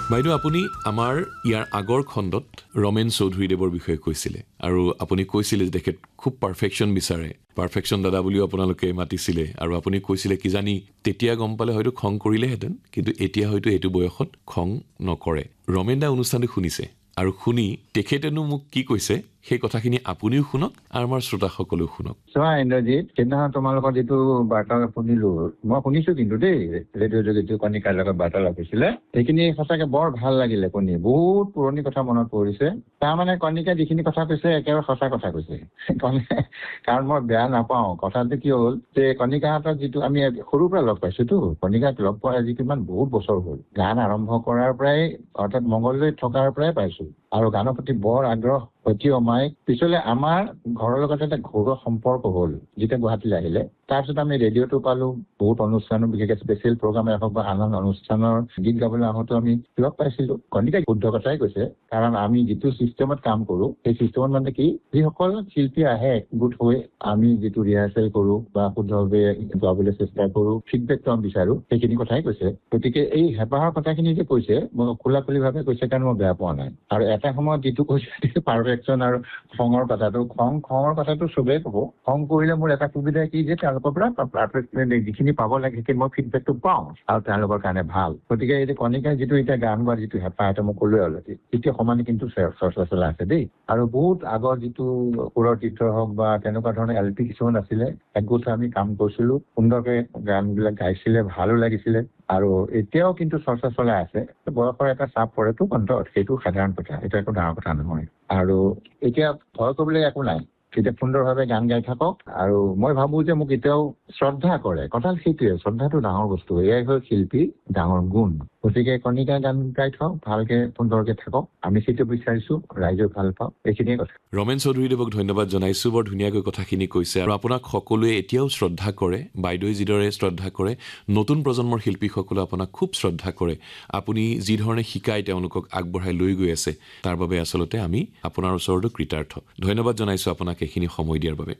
বাইদেউ আপুনি আমাৰ ইয়াৰ আগৰ খণ্ডত ৰমেন চৌধুৰীদেৱৰ বিষয়ে কৈছিলে আৰু আপুনি কৈছিলে যে তেখেত খুব পাৰফেকশ্যন বিচাৰে, পাৰফেকশ্যন দাদা বুলিও আপোনালোকে মাতিছিলে আৰু আপুনি কৈছিলে কিজানি তেতিয়া গম পালে হয়তো খং কৰিলেহেঁতেন, কিন্তু এতিয়া হয়তো এইটো বয়সত খং নকৰে। ৰমেন দা অনুষ্ঠানটো শুনিছে আৰু শুনি তেখেতেনো মোক কি কৈছে সেই কথাখিনি আপুনিও শুনক আৰু আমাৰ শ্ৰোতাসকলেও শুনক। চোৱা ইন্দ্ৰজিৎ, সেইদিনাখন তোমালোকৰ যিটো বাৰ্তালাপ শুনিলো, মই শুনিছো কিন্তু দেই, ৰেডিঅ' যোগেদি কণিকাৰ লগত বাৰ্তালাপ হৈছিলে, সেইখিনি সঁচাকে বৰ ভাল লাগিলে। শুনি বহুত পুৰণি কথা মনত পৰিছে। তাৰমানে কণিকাই যিখিনি কথা কৈছে একেবাৰে সঁচা কথা কৈছে। কাৰণ মই বেয়া নাপাওঁ। কথাটো কি হ'ল যে কণিকাহঁতক যিটো আমি সৰুৰ পৰা লগ পাইছোতো, কণিকাক লগ পোৱা আজি কিমান বহুত বছৰ হ'ল। গান আৰম্ভ কৰাৰ পৰাই অৰ্থাৎ মংগলদৈত থকাৰ পৰাই পাইছো আৰু গানৰ প্ৰতি বৰ আগ্ৰহ অতি অমায়িক। পিছলে আমাৰ ঘৰৰ লগত এটা ঘৰুৱা সম্পৰ্ক হ'ল যেতিয়া গুৱাহাটীলৈ আহিলে। তাৰপিছত আমি ৰেডিঅ'টো পালো, বহুত অনুষ্ঠানো, বিশেষকৈ স্পেচিয়েল প্ৰগ্ৰামে হওক বা আন অনুষ্ঠানৰ গীত গাবলৈ আহোঁতেও আমি লগ পাইছিলো। কণিকাই শুদ্ধ কথাই কৈছে, কাৰণ আমি যিটো চিষ্টেমত কাম কৰো সেই চিষ্টেমত মানে কি, যিসকল শিল্পী আহে গোট হৈ আমি যিটো ৰিহাৰ্চেল কৰো বা শুদ্ধভাৱে গাবলৈ চেষ্টা কৰো, ফিডবেকটো আমি বিচাৰো, সেইখিনি কথাই কৈছে। গতিকে এই হেঁপাহৰ কথাখিনি যে কৈছে, মই খোলাখুলিভাৱে কৈছে কাৰণে মই বেয়া পোৱা নাই। আৰু এটা সময়ত যিটো কৈছে পাৰফেকশ্যন আৰু খঙৰ কথাটো, খঙৰ কথাটো চবেই ক'ব। খং কৰিলে মোৰ এটা সুবিধা কি যে তেওঁলোকৰ পৰা পাৰফেকশ্যন যিখিনি পাব লাগে সেইখিনি মই ফিডবেকটো পাওঁ আৰু তেওঁলোকৰ কাৰণে ভাল। গতিকে এই কণিকাই যিটো এতিয়া গান গোৱাৰ যিটো হেঁপাহ, এটা মই ক'লোৱে অলৰেডি, এতিয়া সমানে কিন্তু চৰ্চা চলাই আছে দেই। আৰু বহুত আগৰ যিটো সুৰৰ তীৰ্থ হওক বা তেনেকুৱা ধৰণৰ LP কিছুমান আছিলে, একগোট আমি কাম কৰিছিলো, সুন্দৰকে গানবিলাক গাইছিলে, ভালো লাগিছিলে। আৰু এতিয়াও কিন্তু চৰ্চা চলাই আছে। বয়সৰ এটা চাপ পৰেতো কণ্ঠত, সেইটো সাধাৰণ কথা, এইটো একো ডাঙৰ কথা নহয়। আৰু এতিয়া ভয় কৰিবলৈ একো নাই, তেতিয়া সুন্দৰভাৱে গান গাই থাকক। আৰু মই ভাবো যে মোক এতিয়াও শ্ৰদ্ধা কৰে। কথা সেইটোৱে, শ্ৰদ্ধাটো ডাঙৰ বস্তু, এয়াই হ'ল শিল্পী ডাঙৰ গুণ। গতিকে কণিকাই গান গাই থাকক, ভালকে সুন্দৰকে থাকক, আমি সেইটো বিচাৰিছো, ৰাইজেও ভাল পাওক, এইখিনিয়ে কথা। ৰমেন চৌধুৰীদেৱক ধন্যবাদ জনাইছো, বৰ ধুনীয়াকৈ কথাখিনি কৈছে আৰু আপোনাক সকলোৱে এতিয়াও শ্ৰদ্ধা কৰে। বাইদেৱে যিদৰে শ্ৰদ্ধা কৰে, নতুন প্ৰজন্মৰ শিল্পীসকলে আপোনাক খুব শ্ৰদ্ধা কৰে। আপুনি যিধৰণে শিকাই তেওঁলোকক আগবঢ়াই লৈ গৈ আছে, তাৰ বাবে আচলতে আমি আপোনাৰ ওচৰতো কৃতাৰ্থ। ধন্যবাদ জনাইছো আপোনাক এইখিনি সময় দিয়াৰ বাবে।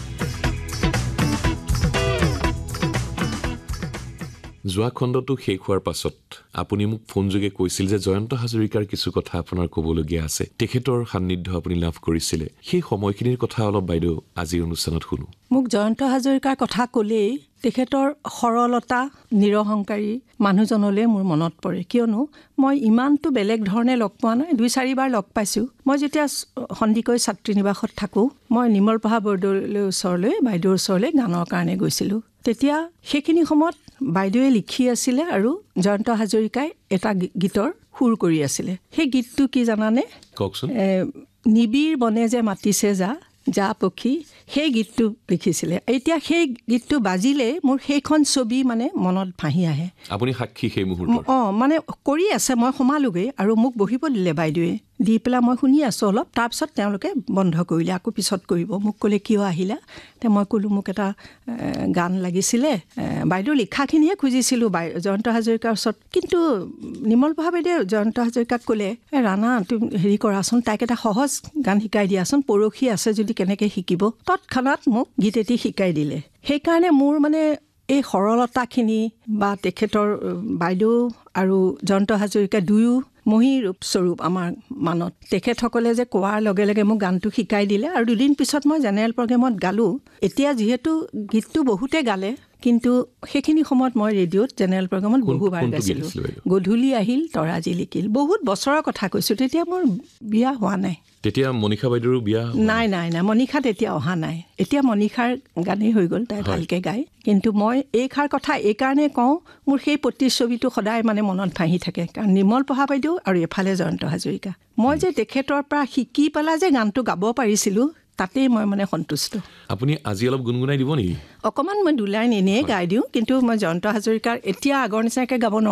যোৱা খণ্ডটো শেষ হোৱাৰ পাছত আপুনি মোক ফোনযোগে কৈছিল যে জয়ন্ত হাজৰিকাৰ কিছু কথা আপোনাৰ ক'বলগীয়া আছে, তেখেতৰ সান্নিধ্য আপুনি লাভ কৰিছিলে। সেই সময়খিনিৰ কথা অলপ বাইদেউ আজিৰ অনুষ্ঠানত শুনো। মোক জয়ন্ত হাজৰিকাৰ কথা ক'লেই তেখেতৰ সৰলতা, নিৰহংকাৰী মানুহজনলৈ মোৰ মনত পৰে। কিয়নো মই ইমানটো বেলেগ ধৰণে লগ পোৱা নাই, 2-4বাৰ লগ পাইছোঁ। মই যেতিয়া সন্দিকৈ ছাত্ৰী নিবাসত থাকোঁ, মই নিৰ্মলপ্ৰভা বৰদলৈৰ ওচৰলৈ, বাইদেউৰ ওচৰলৈ গানৰ কাৰণে গৈছিলোঁ। তেতিয়া সেইখিনি সময়ত বাইদেৱে লিখি আছিলে আৰু জয়ন্ত হাজৰিকাই এটা গীতৰ সুৰ কৰি আছিলে। সেই গীতটো কি জানানে? কওকচোন। নিবিৰ বনে যে মাতিছে যা পক্ষী, সেই গীতটো লিখিছিলে। এতিয়া সেই গীতটো বাজিলে মোৰ সেইখন ছবি মানে মনত ভাহি আহে। আপুনি সাক্ষী সেই মুহূৰ্তৰ? মানে কৰি আছে, মই সোমালোগৈ আৰু মোক বহিব দিলে বাইদেৱে, দি পেলাই মই শুনি আছোঁ অলপ। তাৰপিছত তেওঁলোকে বন্ধ কৰিলে, আকৌ পিছত কৰিব। মোক ক'লে কিয় আহিলা? তে মই ক'লোঁ মোক এটা গান লাগিছিলে। বাইদেউ লিখাখিনিহে খুজিছিলোঁ জয়ন্ত হাজৰিকাৰ ওচৰত। কিন্তু নিৰ্মলপ্ৰভা বাইদেউ জয়ন্ত হাজৰিকাক ক'লে, ৰাণা তুমি হেৰি কৰাচোন, তাইক এটা সহজ গান শিকাই দিয়াচোন, পৰহি আছে যদি কেনেকৈ শিকিব। তৎক্ষণাত মোক গীত এটি শিকাই দিলে। সেইকাৰণে মোৰ মানে এই সৰলতাখিনি বা তেখেতৰ বাইদেউ আৰু জয়ন্ত হাজৰিকা দুয়ো মহীৰূপ স্বৰূপ আমাৰ মানত। তেখেতসকলে যে কোৱাৰ লগে লগে মোক গানটো শিকাই দিলে আৰু 2 দিন পিছত মই জেনেৰেল প্ৰগ্ৰেমত গালোঁ। এতিয়া যিহেতু গীতটো বহুতে গালে, কিন্তু সেইখিনি সময়ত মই ৰেডিঅ'ত জেনেৰেল প্ৰগ্ৰেমত বহুবাৰ গাইছিলোঁ। গধূলি আহিল তৰা জিলিকিল, বহুত বছৰৰ কথা কৈছোঁ। তেতিয়া মোৰ বিয়া হোৱা নাই। তেতিয়া মণিষা বাইদেউৰো বিয়া? নাই, মণিষা তেতিয়া অহা নাই। এতিয়া মণিষাৰ গানেই হৈ গ'ল, তাই ভালকৈ গায়। কিন্তু মই এইষাৰ কথা এইকাৰণে কওঁ, মোৰ সেই প্ৰতিচ্ছবিটো সদায় মানে মনত ভাহি থাকে। কাৰণ নিৰ্মলপ্ৰভা বাইদেউ আৰু এফালে জয়ন্ত হাজৰিকা, মই যে তেখেতৰ পৰা শিকি পেলাই যে গানটো গাব পাৰিছিলোঁ, তাতেই মই মানে সন্তুষ্ট। আপুনি আজি অলপ গুণগুণাই দিব নেকি? অকণমান মই 2 লাইন এনেই গাই দিওঁ, কিন্তু মই জয়ন্ত হাজৰিকাৰ এতিয়া আগৰ নিচিনাকৈ গাব নোৱাৰোঁ।